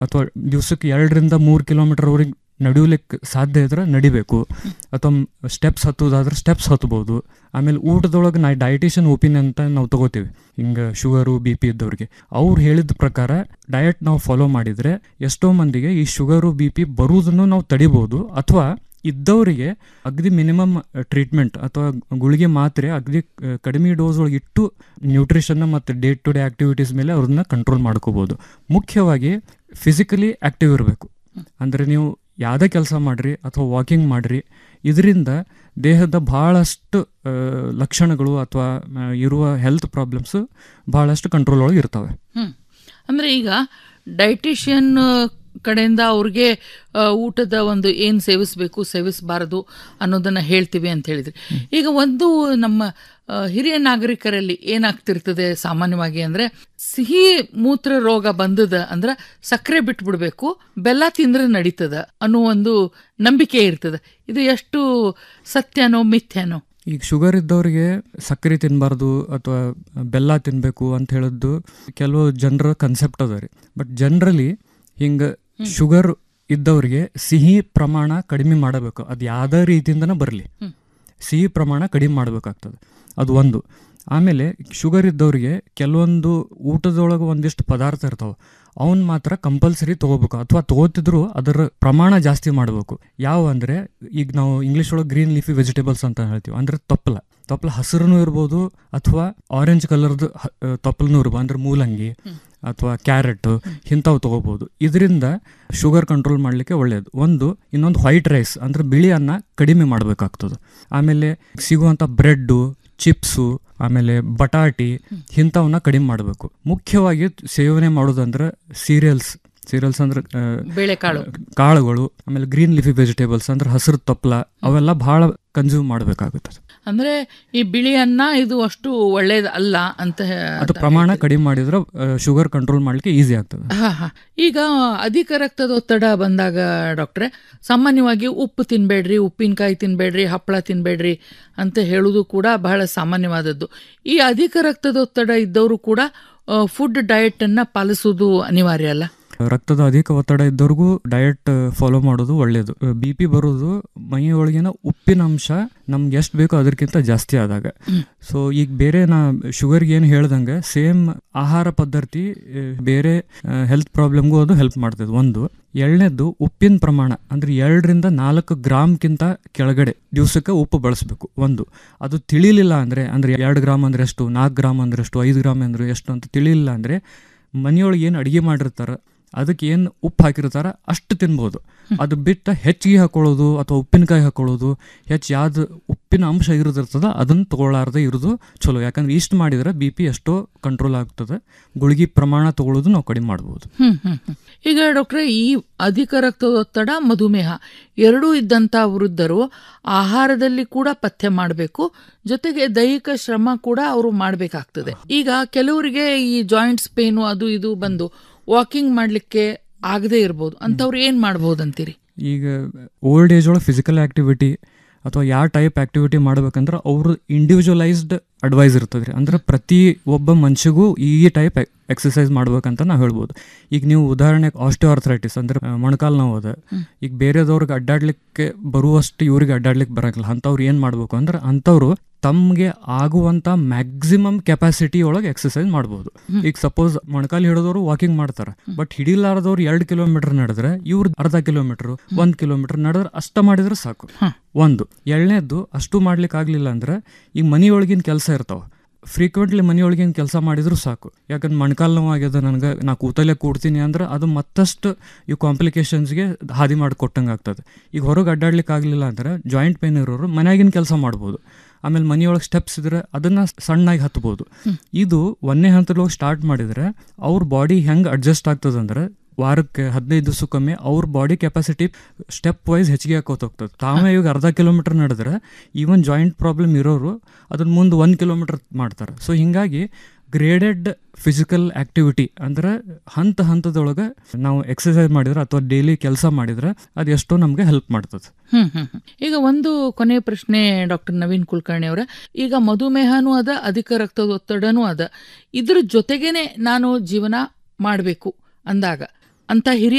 ಅಥವಾ ದಿವಸಕ್ಕೆ 2-3 ಕಿಲೋಮೀಟರ್ವರೆಗೆ ನಡೆಯಲಿಕ್ಕೆ ಸಾಧ್ಯ ಇದ್ರೆ ನಡಿಬೇಕು, ಅಥವಾ ಸ್ಟೆಪ್ಸ್ ಹತ್ತೋದಾದ್ರೆ ಸ್ಟೆಪ್ಸ್ ಹತ್ಬೋದು. ಆಮೇಲೆ ಊಟದೊಳಗೆ ಡಯಟಿಷಿಯನ್ ಒಪಿನಿಯನ್ ಅಂತ ನಾವು ತಗೋತೀವಿ, ಹಿಂಗೆ ಶುಗರು BP ಇದ್ದವ್ರಿಗೆ. ಅವ್ರು ಹೇಳಿದ ಪ್ರಕಾರ ಡಯಟ್ ನಾವು ಫಾಲೋ ಮಾಡಿದರೆ ಎಷ್ಟೋ ಮಂದಿಗೆ ಈ ಶುಗರು BP ಬರುವುದನ್ನು ನಾವು ತಡಿಬೋದು, ಅಥವಾ ಇದ್ದವರಿಗೆ ಅಗದಿ ಮಿನಿಮಮ್ ಟ್ರೀಟ್ಮೆಂಟ್ ಅಥವಾ ಗುಳಿಗೆ ಮಾತ್ರೆ ಅಗದಿ ಕಡಿಮೆ ಡೋಸ್ ಒಳಗೆ ಇಟ್ಟು ನ್ಯೂಟ್ರಿಷನ್ನ ಮತ್ತು ಡೇ ಟು ಡೇ ಆ್ಯಕ್ಟಿವಿಟೀಸ್ ಮೇಲೆ ಅವ್ರನ್ನ ಕಂಟ್ರೋಲ್ ಮಾಡ್ಕೋಬೋದು. ಮುಖ್ಯವಾಗಿ ಫಿಸಿಕಲಿ ಆ್ಯಕ್ಟಿವ್ ಇರಬೇಕು. ಅಂದರೆ ನೀವು ಯಾವುದೇ ಕೆಲಸ ಮಾಡಿರಿ ಅಥವಾ ವಾಕಿಂಗ್ ಮಾಡಿರಿ, ಇದರಿಂದ ದೇಹದ ಭಾಳಷ್ಟು ಲಕ್ಷಣಗಳು ಅಥವಾ ಇರುವ ಹೆಲ್ತ್ ಪ್ರಾಬ್ಲಮ್ಸು ಭಾಳಷ್ಟು ಕಂಟ್ರೋಲ್ ಒಳಗೆ ಇರ್ತವೆ. ಅಂದರೆ ಈಗ ಡೈಟಿಷಿಯನ್ ಕಡೆಯಿಂದ ಅವ್ರಿಗೆ ಊಟದ ಒಂದು ಏನು ಸೇವಿಸಬೇಕು ಸೇವಿಸಬಾರದು ಅನ್ನೋದನ್ನು ಹೇಳ್ತೀವಿ ಅಂತ ಹೇಳಿದ್ರಿ. ಈಗ ಒಂದು ನಮ್ಮ ಹಿರಿಯ ನಾಗರಿಕರಲ್ಲಿ ಏನಾಗ್ತಿರ್ತದೆ ಸಾಮಾನ್ಯವಾಗಿ ಅಂದರೆ, ಸಿಹಿ ಮೂತ್ರ ರೋಗ ಬಂದದ ಅಂದ್ರೆ ಸಕ್ಕರೆ ಬಿಟ್ಬಿಡ್ಬೇಕು, ಬೆಲ್ಲ ತಿಂದ್ರೆ ನಡೀತದ ಅನ್ನೋ ಒಂದು ನಂಬಿಕೆ ಇರ್ತದೆ. ಇದು ಎಷ್ಟು ಸತ್ಯನೋ ಮಿಥ್ಯನೋ? ಈಗ ಶುಗರ್ ಇದ್ದವರಿಗೆ ಸಕ್ಕರೆ ತಿನ್ನಬಾರ್ದು ಅಥವಾ ಬೆಲ್ಲ ತಿನ್ನಬೇಕು ಅಂತ ಹೇಳಿದ್ದು ಕೆಲವು ಜನರ ಕನ್ಸೆಪ್ಟ್ ಅದ ರೀ. ಬಟ್ ಜನರಲಿ ಹಿಂಗೆ ಶುಗರ್ ಇದ್ದವ್ರಿಗೆ ಸಿಹಿ ಪ್ರಮಾಣ ಕಡಿಮೆ ಮಾಡಬೇಕು. ಅದು ಯಾವುದೇ ರೀತಿಯಿಂದನೇ ಬರಲಿ, ಸಿಹಿ ಪ್ರಮಾಣ ಕಡಿಮೆ ಮಾಡಬೇಕಾಗ್ತದೆ, ಅದು ಒಂದು. ಆಮೇಲೆ ಶುಗರ್ ಇದ್ದವ್ರಿಗೆ ಕೆಲವೊಂದು ಊಟದೊಳಗೆ ಒಂದಿಷ್ಟು ಪದಾರ್ಥ ಇರ್ತಾವೆ, ಅವನ್ನ ಮಾತ್ರ ಕಂಪಲ್ಸರಿ ತೊಗೋಬೇಕು, ಅಥವಾ ತೊಗೋತಿದ್ರು ಅದರ ಪ್ರಮಾಣ ಜಾಸ್ತಿ ಮಾಡಬೇಕು. ಯಾವ ಅಂದರೆ, ಈಗ ನಾವು ಇಂಗ್ಲೀಷ್ ಒಳಗೆ ಗ್ರೀನ್ ಲೀಫಿ ವೆಜಿಟೇಬಲ್ಸ್ ಅಂತ ಹೇಳ್ತೀವಿ. ಅಂದರೆ ತೊಪ್ಪಲ ಹಸಿರುನೂ ಇರ್ಬೋದು, ಅಥವಾ ಆರೆಂಜ್ ಕಲರ್ದು ತೊಪ್ಪಲನೂ ಇರ್ಬೋದು, ಅಂದರೆ ಮೂಲಂಗಿ ಅಥವಾ ಕ್ಯಾರೆಟ್ ಇಂಥವು ತೊಗೋಬೋದು. ಇದರಿಂದ ಶುಗರ್ ಕಂಟ್ರೋಲ್ ಮಾಡಲಿಕ್ಕೆ ಒಳ್ಳೆಯದು. ಇನ್ನೊಂದು ವೈಟ್ ರೈಸ್ ಅಂದರೆ ಬಿಳಿ ಅನ್ನ ಕಡಿಮೆ ಮಾಡಬೇಕಾಗ್ತದೆ. ಆಮೇಲೆ ಸಿಗುವಂಥ ಬ್ರೆಡ್ಡು, ಚಿಪ್ಸು, ಆಮೇಲೆ ಬಟಾಟಿ ಇಂಥವನ್ನ ಕಡಿಮೆ ಮಾಡಬೇಕು. ಮುಖ್ಯವಾಗಿ ಸೇವನೆ ಮಾಡೋದಂದ್ರೆ ಸೀರಿಯಲ್ಸ್ ಅಂದ್ರೆ ಕಾಳುಗಳು, ಆಮೇಲೆ ಗ್ರೀನ್ ಲೀಫಿ ವೆಜಿಟೇಬಲ್ಸ್ ಅಂದ್ರೆ ಹಸಿರು ತೊಪ್ಪಲ, ಅವೆಲ್ಲ ಬಹಳ ಕನ್ಸ್ಯೂಮ್ ಮಾಡಬೇಕಾಗುತ್ತೆ. ಅಂದ್ರೆ ಈ ಬಿಳಿ ಅನ್ನ ಇದು ಅಷ್ಟು ಒಳ್ಳೇದು ಅಲ್ಲ ಅಂತ, ಅದು ಪ್ರಮಾಣ ಕಡಿಮೆ ಮಾಡಿದ್ರೆ ಶುಗರ್ ಕಂಟ್ರೋಲ್ ಮಾಡ್ಲಿಕ್ಕೆ ಈಸಿ ಆಗ್ತದೆ. ಈಗ ಅಧಿಕ ರಕ್ತದೊತ್ತಡ ಬಂದಾಗ ಡಾಕ್ಟ್ರೆ, ಸಾಮಾನ್ಯವಾಗಿ ಉಪ್ಪು ತಿನ್ಬೇಡ್ರಿ, ಉಪ್ಪಿನಕಾಯಿ ತಿನ್ಬೇಡ್ರಿ, ಹಪ್ಪಳ ತಿನ್ಬೇಡ್ರಿ ಅಂತ ಹೇಳುವುದು ಕೂಡ ಬಹಳ ಸಾಮಾನ್ಯವಾದದ್ದು. ಈ ಅಧಿಕ ರಕ್ತದೊತ್ತಡ ಇದ್ದವರು ಕೂಡ ಫುಡ್ ಡಯಟ್ ಅನ್ನ ಪಾಲಿಸುವುದು ಅನಿವಾರ್ಯ ಅಲ್ಲ? ರಕ್ತದ ಅಧಿಕ ಒತ್ತಡ ಇದ್ದವ್ರಿಗೂ ಡಯಟ್ ಫಾಲೋ ಮಾಡೋದು ಒಳ್ಳೆಯದು. BP ಬರೋದು ಮೈಯೊಳಗಿನ ಉಪ್ಪಿನ ಅಂಶ ನಮ್ಗೆ ಎಷ್ಟು ಬೇಕೋ ಅದಕ್ಕಿಂತ ಜಾಸ್ತಿ ಆದಾಗ. ಸೊ ಈಗ ಬೇರೆ ಶುಗರ್ಗೆ ಏನು ಹೇಳ್ದಂಗೆ ಸೇಮ್ ಆಹಾರ ಪದ್ಧತಿ ಬೇರೆ ಹೆಲ್ತ್ ಪ್ರಾಬ್ಲಮ್ಗೂ ಅದು ಹೆಲ್ಪ್ ಮಾಡ್ತದೆ. ಒಂದು. ಎರಡನೇದು ಉಪ್ಪಿನ ಪ್ರಮಾಣ ಅಂದರೆ 2-4 ಗ್ರಾಮ್ಗಿಂತ ಕೆಳಗಡೆ ದಿವಸಕ್ಕೆ ಉಪ್ಪು ಬಳಸಬೇಕು. ಒಂದು. ಅದು ತಿಳಿಲಿಲ್ಲ ಅಂದರೆ 2 ಗ್ರಾಮ್ ಅಂದ್ರೆ ಎಷ್ಟು, 4 ಗ್ರಾಮ್ ಅಂದ್ರೆ ಎಷ್ಟು, 5 ಗ್ರಾಮ್ ಅಂದ್ರೆ ಎಷ್ಟು ಅಂತ ತಿಳಿಲಿಲ್ಲ ಅಂದರೆ ಮನೆಯೊಳಗೆ ಏನು ಅಡುಗೆ ಮಾಡಿರ್ತಾರೆ ಅದಕ್ಕೆ ಏನು ಉಪ್ಪು ಹಾಕಿರ್ತಾರ ಅಷ್ಟು ತಿನ್ಬೋದು. ಅದು ಬಿಟ್ಟು ಹೆಚ್ಚಿಗೆ ಹಾಕೊಳ್ಳೋದು ಅಥವಾ ಉಪ್ಪಿನಕಾಯಿ ಹಾಕೊಳ್ಳೋದು, ಯಾವ್ದು ಉಪ್ಪಿನ ಅಂಶ ಇರೋದಿರ್ತದ ಅದನ್ನು ತಗೊಳ್ಳಾರ್ದೆ ಇರೋದು ಚಲೋ. ಯಾಕಂದ್ರೆ ಇಷ್ಟು ಮಾಡಿದ್ರೆ BP ಎಷ್ಟೋ ಕಂಟ್ರೋಲ್ ಆಗ್ತದೆ. ಗುಳಿಗೆ ಪ್ರಮಾಣ ತಗೊಳ್ಳೋದು ನಾವು ಕಡಿಮೆ ಮಾಡ್ಬೋದು. ಈಗ ಡಾಕ್ಟ್ರೆ, ಈ ಅಧಿಕ ರಕ್ತದೊತ್ತಡ, ಮಧುಮೇಹ ಎರಡೂ ಇದ್ದಂಥ ವೃದ್ಧರು ಆಹಾರದಲ್ಲಿ ಕೂಡ ಪಥ್ಯ ಮಾಡಬೇಕು, ಜೊತೆಗೆ ದೈಹಿಕ ಶ್ರಮ ಕೂಡ ಅವರು ಮಾಡಬೇಕಾಗ್ತದೆ. ಈಗ ಕೆಲವರಿಗೆ ಈ ಜಾಯಿಂಟ್ಸ್ ಪೇನು ಅದು ಇದು ಬಂದು ವಾಕಿಂಗ್ ಮಾಡ್ಲಿಕ್ಕೆ ಆಗದೆ ಇರ್ಬೋದು, ಅಂತವ್ರು ಏನ್ ಮಾಡ್ಬೋದು ಅಂತೀರಿ? ಈಗ ಓಲ್ಡ್ ಏಜ್ ಒಳಗೆ ಫಿಸಿಕಲ್ ಆಕ್ಟಿವಿಟಿ ಅಥವಾ ಯಾವ ಟೈಪ್ ಆಕ್ಟಿವಿಟಿ ಮಾಡ್ಬೇಕಂದ್ರೆ ಅವ್ರ ಇಂಡಿವಿಜುವಲೈಸ್ಡ್ ಅಡ್ವೈಸ್ ಇರ್ತದೆ ರೀ. ಅಂದ್ರೆ ಪ್ರತಿ ಒಬ್ಬ ಮನುಷ್ಯಗೂ ಈ ಟೈಪ್ ಎಕ್ಸಸೈಸ್ ಮಾಡ್ಬೇಕಂತ ನಾವು ಹೇಳ್ಬೋದು. ಈಗ ನೀವು ಉದಾಹರಣೆಗೆ ಆಸ್ಟಿಯೋಆರ್ಥರೈಟಿಸ್ ಅಂದ್ರೆ ಮೊಣಕಾಲು ನೋವು ಅದ, ಈಗ ಬೇರೆದವ್ರಿಗೆ ಅಡ್ಡಾಡ್ಲಿಕ್ಕೆ ಬರುವಷ್ಟು ಇವ್ರಿಗೆ ಅಡ್ಡಾಡ್ಲಿಕ್ಕೆ ಬರಂಗಿಲ್ಲ. ಅಂಥವ್ರು ಏನು ಮಾಡ್ಬೇಕು ಅಂದ್ರೆ ಅಂಥವ್ರು ತಮಗೆ ಆಗುವಂಥ ಮ್ಯಾಕ್ಸಿಮಮ್ ಕೆಪಾಸಿಟಿ ಒಳಗೆ ಎಕ್ಸಸೈಸ್ ಮಾಡ್ಬೋದು. ಈಗ ಸಪೋಸ್ ಮೊಣಕಾಲು ಹಿಡಿದವರು ವಾಕಿಂಗ್ ಮಾಡ್ತಾರೆ, ಬಟ್ ಹಿಡಿಲಾರದವ್ರು 2 ಕಿಲೋಮೀಟರ್ ನಡೆದ್ರೆ ಇವ್ರು ಅರ್ಧ ಕಿಲೋಮೀಟರ್ 1 ಕಿಲೋಮೀಟರ್ ನಡೆದ್ರೆ ಅಷ್ಟ ಮಾಡಿದ್ರೆ ಸಾಕು. ಒಂದು. ಎರಡನೇದ್ದು, ಅಷ್ಟು ಮಾಡ್ಲಿಕ್ಕೆ ಆಗ್ಲಿಲ್ಲ ಅಂದ್ರೆ ಈಗ ಮನೆಯೊಳಗಿನ ಕೆಲಸ ಇರ್ತಾವ, ಫ್ರೀಕ್ವೆಂಟ್ಲಿ ಮನೆಯೊಳಗಿನ ಕೆಲಸ ಮಾಡಿದ್ರು ಸಾಕು. ಯಾಕಂದ್ರೆ ಮೊಣಕಾಲು ನೋವು ಆಗ್ಯದ ನನಗೆ, ನಾ ಕೂತಲ್ಲೇ ಕೂಡ್ತೀನಿ ಅಂದ್ರೆ ಅದು ಮತ್ತಷ್ಟು ಈ ಕಾಂಪ್ಲಿಕೇಶನ್ಸ್ಗೆ ಹಾದಿ ಮಾಡಿಕೊಟ್ಟಂಗೆ ಆಗ್ತದೆ. ಈಗ ಹೊರಗೆ ಅಡ್ಡಾಡ್ಲಿಕ್ಕೆ ಆಗಲಿಲ್ಲ ಅಂದ್ರೆ ಜಾಯಿಂಟ್ ಪೇನ್ ಇರೋರು ಮನೆಯಾಗಿನ ಕೆಲಸ ಮಾಡ್ಬೋದು. ಆಮೇಲೆ ಮನೆಯೊಳಗೆ ಸ್ಟೆಪ್ಸ್ ಇದ್ರೆ ಅದನ್ನು ಸಣ್ಣಾಗಿ ಹತ್ಬೋದು. ಇದು 1ನೇ ಹಂತದೊಳಗೆ ಸ್ಟಾರ್ಟ್ ಮಾಡಿದರೆ ಅವ್ರ ಬಾಡಿ ಹೆಂಗೆ ಅಡ್ಜಸ್ಟ್ ಆಗ್ತದಂದ್ರೆ ವಾರಕ್ಕೆ 15 ದಿವಸಕ್ಕೊಮ್ಮೆ ಅವ್ರ ಬಾಡಿ ಕೆಪಾಸಿಟಿ ಸ್ಟೆಪ್ ವೈಸ್ ಹೆಚ್ಚಿಗೆ ಹಾಕೋತ ಹೋಗ್ತದೆ. ತಾವೇ ಇವಾಗ ಅರ್ಧ ಕಿಲೋಮೀಟರ್ ನಡೆದ್ರೆ ಈವನ್ ಜಾಯಿಂಟ್ ಪ್ರಾಬ್ಲಮ್ ಇರೋರು ಅದನ್ನ ಮುಂದೆ 1 ಕಿಲೋಮೀಟರ್ ಮಾಡ್ತಾರೆ. ಸೊ ಹೀಗಾಗಿ ಗ್ರೇಡೆಡ್ ಫಿಸಿಕಲ್ ಆಕ್ಟಿವಿಟಿ ಅಂದ್ರೆ ಹಂತದೊಳಗೆ ನಾವು ಎಕ್ಸಸೈಸ್ ಮಾಡಿದ್ರೆ ಅಥವಾ ಡೈಲಿ ಕೆಲಸ ಮಾಡಿದ್ರೆ ಅದು ಎಷ್ಟೋ ನಮ್ಗೆ ಹೆಲ್ಪ್ ಮಾಡ್ತದೆ. ಈಗ ಒಂದು ಕೊನೆಯ ಪ್ರಶ್ನೆ ಡಾಕ್ಟರ್ ನವೀನ್ ಕುಲಕರ್ಣಿ ಅವರ, ಈಗ ಮಧುಮೇಹನೂ ಅದ, ಅಧಿಕ ರಕ್ತದೊತ್ತಡನೂ ಅದ, ಇದ್ರ ಜೊತೆಗೇನೆ ನಾನು ಜೀವನ ಮಾಡಬೇಕು ಅಂದಾಗ ಅಂತ ಹಿರಿಯ